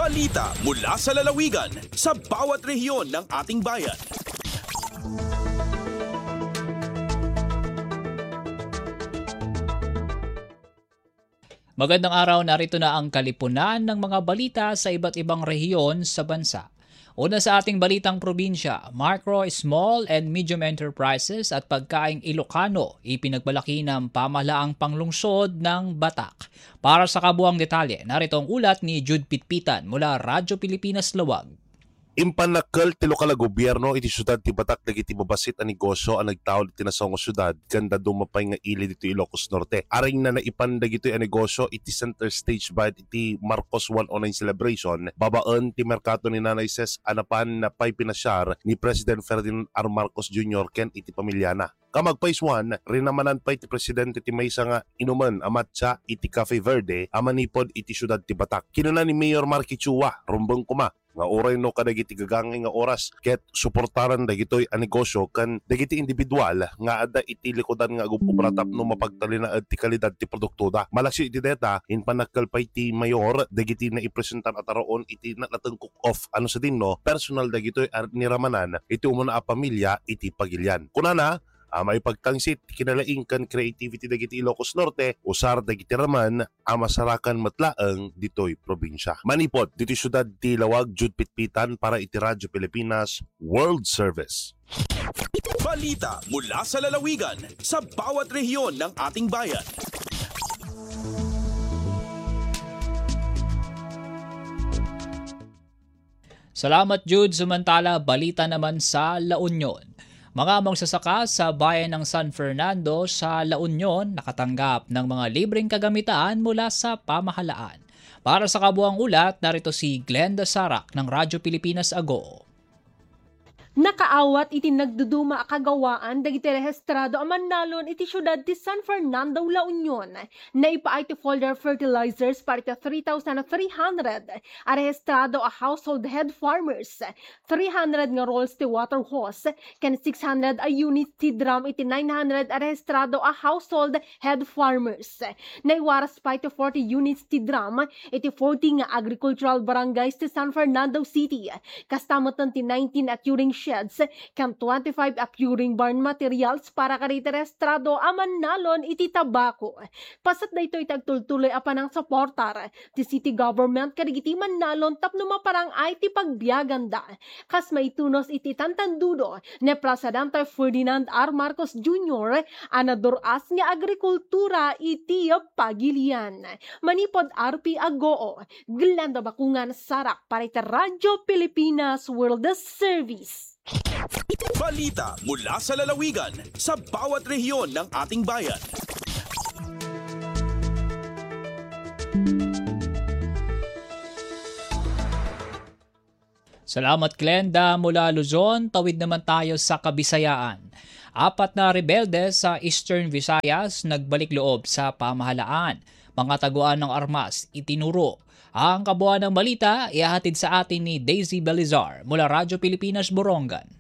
Balita mula sa lalawigan sa bawat rehiyon ng ating bayan. Magandang araw, narito na ang kalipunan ng mga balita sa iba't ibang rehiyon sa bansa. Una sa ating balitang probinsya, micro, small and medium enterprises at pagkaing Ilocano ipinagbalaki ng pamahalaang panglungsod ng Batak. Para sa kabuang detalye, narito ang ulat ni Jude Pitpitan mula Radyo Pilipinas Lawag. Impanakal ti lokal gobyerno iti syudad ti Batak dagiti mabasit a negosyo ang nagtaod iti nasongo syudad kanda dumapay nga ili dito Ilocos Norte. Aring na naipandag ito ang negosyo iti center stage by iti Marcos 109 celebration. Babaan ti merkato ni Nanay Ses anapan na pay pinasyar ni President Ferdinand R. Marcos Jr. ken iti pamilyana. Kamag Phase 1, rinamanan pa iti presidente ti maysa nga inuman amatsa iti Cafe Verde amanipod iti syudad ti Batak. Kinuna ni Mayor Marky Chua, rumbang kuma nga oray no kadagiti gagangay nga oras ket suportaran dagitoy a negosyo kan dagiti individual nga adda iti likodan nga agupupratap no mapagtalinaed ti kalidad ti produkto da. Malaksi iti deta inpanagkalpay ti mayor dagiti na ipresentan at aroon iti nateng cook off ano sa dinno personal dagitoy niramanan iti umuna a pamilya iti pagilyan. Kunana may pagtangsit kinalaing kan creativity dagiti Ilocos Norte usar dagiti raman masarakan matlaeng ditoy probinsya. Manipod diti syudad ti Lawag, Jude Pitpitan para iti Radyo Pilipinas World Service. Balita mula sa lalawigan sa bawat rehiyon ng ating bayan. Salamat Jude, sumantala balita naman sa La Union. Mga magsasaka sa bayan ng San Fernando sa La Union nakatanggap ng mga libreng kagamitan mula sa pamahalaan. Para sa kabuang ulat, narito si Glenda Sarak ng Radyo Pilipinas Agoo. Nakaawat iti nagduduma akagawaan dagiti rehistrado a Manalon iti syudad ti San Fernando, La Union. Naipaay ti folder fertilizers para iti 3,300 a rehistrado a household head farmers, 300 nga rolls ti water hose, ken 600 a unit ti drum iti 900 a rehistrado a household head farmers. Naiwaras pa iti 40 units ti drum iti 40 nga agricultural barangays ti San Fernando City. Kastamatan ti 19 a curing sheds kan 25 a curing barn materials para kariti rehistrado a Manalon iti tabako. Pasat na ito itagtultuloy a panang supportar ti city government kadagiti Manalon tapno maparang ay ti pagbiaganda. Kas maitunos iti tantandudo ni Presidente Ferdinand R. Marcos Jr. anaduras nga agrikultura iti pagilian. Manipod RP Agoo, Glenda Bakungan Sarak para iti Radyo Pilipinas World Service. Balita mula sa lalawigan sa bawat rehiyon ng ating bayan. Salamat Glenda mula Luzon, tawid naman tayo sa Kabisayaan. 4 na rebelde sa Eastern Visayas nagbalik loob sa pamahalaan. Mga taguan ng armas itinuro. Ang kabuuan ng balita ihahatid sa atin ni Daisy Belizar mula Radyo Pilipinas Borongan.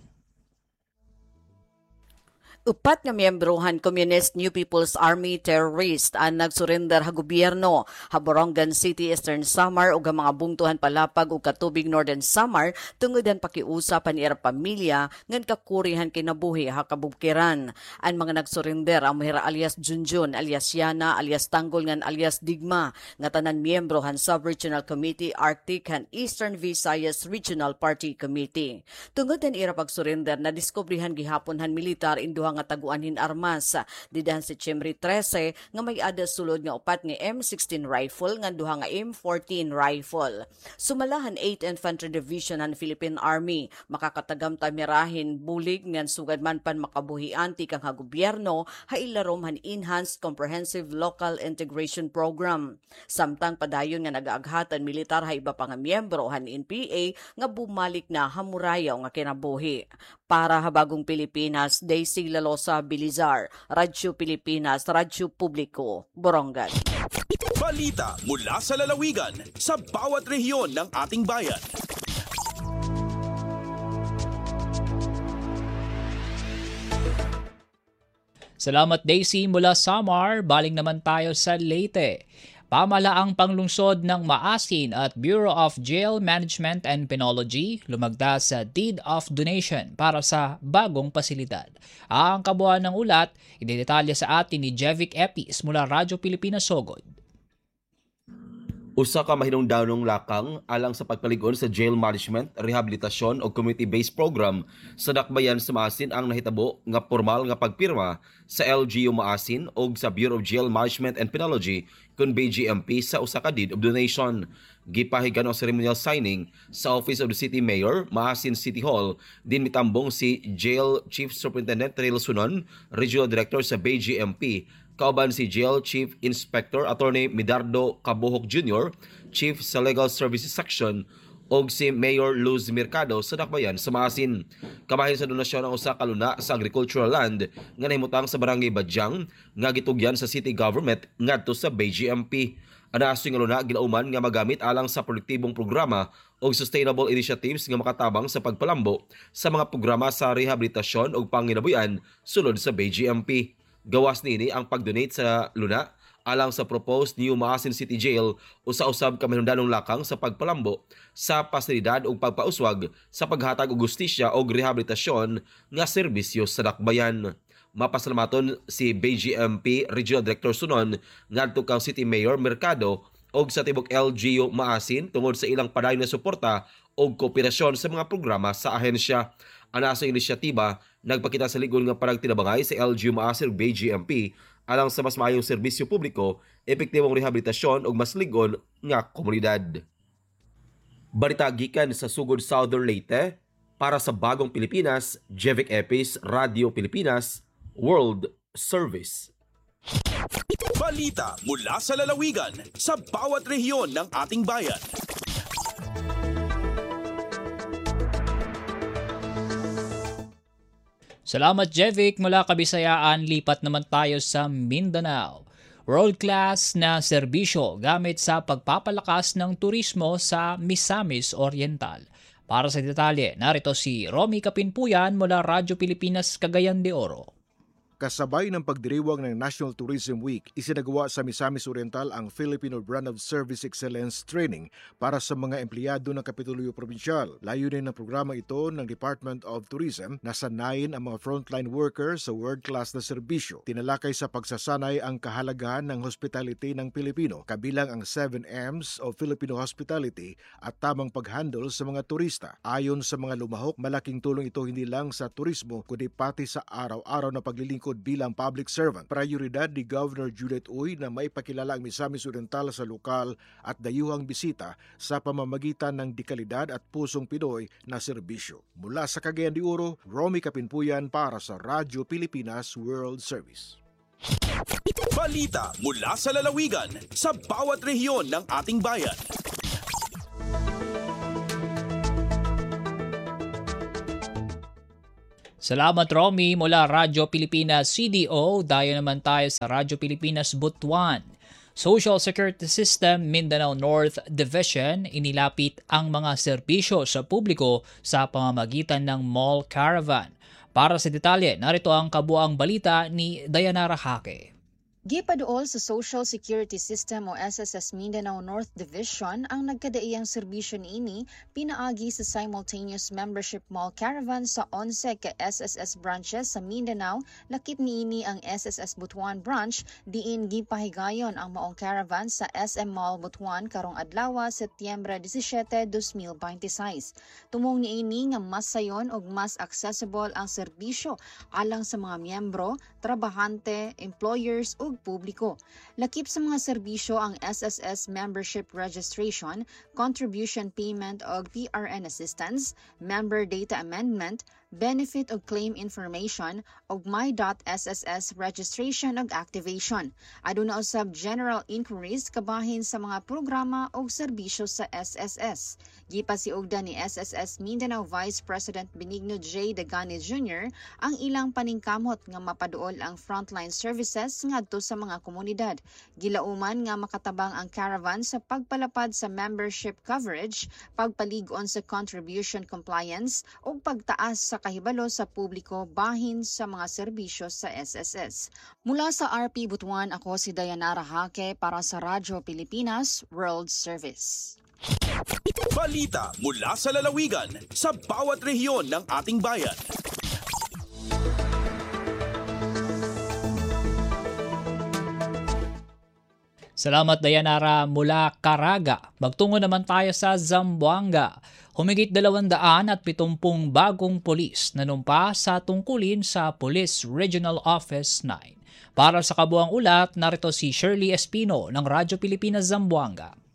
Upat nga miyembrohan Communist New People's Army terrorist ang nagsurrender ha gobyerno ha Borongan City, Eastern Samar ug mga bungtuhan palapag ug katubig Northern Samar tungod ang pakiusa panira pamilya ngan kakurihan kinabuhi ha kabukiran. Ang mga nagsurrender ang Muhira alias Junjun alias Yana alias Tanggol ngan alias Digma nga tanan miyembro han Sub-Regional Committee Arctic han Eastern Visayas Regional Party Committee. Tungod ang ira pagsurrender na diskubrihan gihapon han militar induha nga taguanhin armas didahan Setyembre 13 nga may ada sulod nga upat nga M16 rifle nga duha nga M14 rifle. Sumalahan 8th Infantry Division ng Philippine Army makakatagam tamirahin bulig ngan sugad man pan makabuhian ti kang gobyerno ha ilarom han Enhanced Comprehensive Local Integration Program. Samtang padayon nga nagaaghatan militar ha iba pa nga miyembro han NPA nga bumalik na hamurayaw nga kinabuhi. Para habagong Pilipinas, Daisy Lalosa Belizar, Radyo Pilipinas, Radyo Publiko, Borongan. Balita mula sa lalawigan sa bawat rehiyon ng ating bayan. Salamat Daisy mula Samar, baling naman tayo sa Leyte. Pamalaang panglungsod ng Maasin at Bureau of Jail Management and Penology lumagda sa Deed of Donation para sa bagong pasilidad. Ang kabuuan ng ulat, idedetalya sa atin ni Jevic Epis mula Radyo Pilipinas Sogod. Usa ka mahinungdanong lakang alang sa pagpaligon sa jail management, rehabilitasyon o community-based program sa Dakbayan sa Maasin ang nahitabo nga formal nga pagpirma sa LGU Maasin o sa Bureau of Jail Management and Penology kun BJMP sa usa ka deed of donation. Gipahigan ang ceremonial signing sa Office of the City Mayor, Maasin City Hall, din mitambong si Jail Chief Superintendent Terrell Sunon, Regional Director sa BJMP, kauban si Jail Chief Inspector Attorney Midardo Cabuhok Jr., Chief sa Legal Services Section, o si Mayor Luz Mercado sa Dakbayan sa Maasin. Kamahin sa donasyon ang usa ka luna sa agricultural land nga nahimutang sa Barangay Badyang nga gitugyan sa city government ngadto sa BJMP. Anaso nga luna ginauman nga magamit alang sa produktibong programa o sustainable initiatives nga makatabang sa pagpalambo sa mga programa sa rehabilitasyon o panginabuyan sulod sa BJMP. Gawas nini ang pag-donate sa luna alang sa proposed new Maasin City Jail o sa usab ka mahinungdanong lakang sa pagpalambo sa pasilidad o pagpauswag sa paghatag og hustisya o rehabilitasyon nga serbisyo sa Dakbayan. Mapasalamaton si BJMP Regional Director Sunon ngadto kang City Mayor Mercado og sa tibok LGU Maasin tungod sa ilang padayon na suporta o kooperasyon sa mga programa sa ahensya. Ana sa inisyatiba, nagpakita sa ligon nga panagtinabangay sa LGU Maasin ug BJMP alang sa mas maayong serbisyo publiko, epektibong rehabilitasyon ug mas ligon nga komunidad. Balita gikan sa Sugod Southern Leyte para sa Bagong Pilipinas, Jevic Epis, Radio Pilipinas, World Service. Balita mula sa lalawigan sa bawat rehiyon ng ating bayan. Salamat Jevic mula Kabisayaan, lipat naman tayo sa Mindanao. World-class na serbisyo gamit sa pagpapalakas ng turismo sa Misamis Oriental. Para sa detalye, narito si Romy Kapinpuyan mula Radyo Pilipinas Cagayan de Oro. Kasabay ng pagdiriwang ng National Tourism Week, isinagawa sa Misamis Oriental ang Filipino Brand of Service Excellence Training para sa mga empleyado ng Kapitolyo Provincial. Layunin ng programa ito ng Department of Tourism na sanayin ang mga frontline workers sa world-class na serbisyo. Tinalakay sa pagsasanay ang kahalagahan ng hospitality ng Pilipino, kabilang ang 7 M's of Filipino Hospitality at tamang pag-handle sa mga turista. Ayon sa mga lumahok, malaking tulong ito hindi lang sa turismo kundi pati sa araw-araw na paglilingkod bilang public servant. Prioridad ni Governor Judith Uy na maipakilala ang Misamis Oriental sa lokal at dayuhang bisita sa pamamagitan ng dekalidad at pusong Pinoy na serbisyo. Mula sa Cagayan de Oro, Romy Kapinpuyan para sa Radyo Pilipinas World Service. Balita mula sa lalawigan sa bawat rehiyon ng ating bayan. Salamat Romy mula Radyo Pilipinas CDO. Dayo naman tayo sa Radyo Pilipinas Butuan. Social Security System Mindanao North Division inilapit ang mga serbisyo sa publiko sa pamamagitan ng mall caravan. Para sa detalye, narito ang kabuang balita ni Dayanara Hake. Gipaduol sa Social Security System o SSS Mindanao North Division ang nagkadaiyang serbisyo niini pinaagi sa simultaneous membership mall caravan sa 11 ka SSS branches sa Mindanao. Lakip niini ang SSS Butuan branch diin gipahigayon ang maong caravan sa SM Mall Butuan karong adlaw Setyembre 17, 2026. Tumong niini nga mas sayon ug mas accessible ang serbisyo alang sa mga miyembro, trabahante, employers ug publiko. Lakip sa mga serbisyo ang SSS membership registration, contribution payment ug PRN assistance, member data amendment, benefit ug claim information ug my.sss registration ug activation. Aduna usab general inquiries kabahin sa mga programa ug serbisyo sa SSS. Gipasiugda ni SSS Mindanao Vice President Benigno J. Dagani Jr. ang ilang paningkamot nga mapaduol ang frontline services ngadto sa mga komunidad. Gilauman nga makatabang ang caravan sa pagpalapad sa membership coverage, pagpalig-on sa contribution compliance ug pagtaas sa pagkakahibalo sa publiko bahin sa mga serbisyo sa SSS. Mula sa RP Butuan, ako si Dayanara Hake para sa Radyo Pilipinas World Service. Balita mula sa lalawigan sa bawat rehiyon ng ating bayan. Salamat Dayanara mula Caraga. Magtungo naman tayo sa Zamboanga. Humigit 270 bagong pulis nanumpa sa tungkulin sa Police Regional Office 9. Para sa kabuang ulat, narito si Shirley Espino ng Radyo Pilipinas Zamboanga.